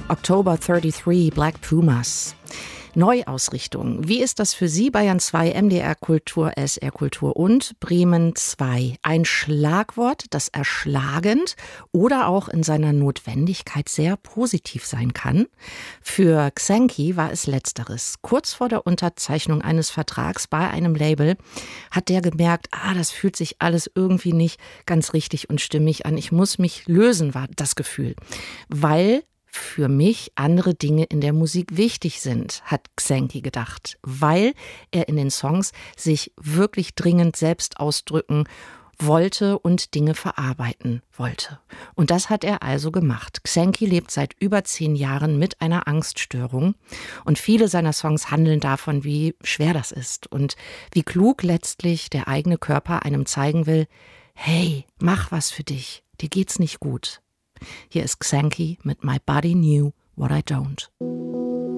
October 33, Black Pumas. Neuausrichtung. Wie ist das für Sie? Bayern 2, MDR Kultur, SR Kultur und Bremen 2. Ein Schlagwort, das erschlagend oder auch in seiner Notwendigkeit sehr positiv sein kann. Für Xenki war es Letzteres. Kurz vor der Unterzeichnung eines Vertrags bei einem Label hat der gemerkt, das fühlt sich alles irgendwie nicht ganz richtig und stimmig an. Ich muss mich lösen, war das Gefühl. Weil für mich andere Dinge in der Musik wichtig sind, hat Xenki gedacht, weil er in den Songs sich wirklich dringend selbst ausdrücken wollte und Dinge verarbeiten wollte. Und das hat er also gemacht. Xenki lebt seit über 10 Jahren mit einer Angststörung und viele seiner Songs handeln davon, wie schwer das ist und wie klug letztlich der eigene Körper einem zeigen will, hey, mach was für dich, dir geht's nicht gut. Hier ist Xenki mit My Body Knew What I Don't.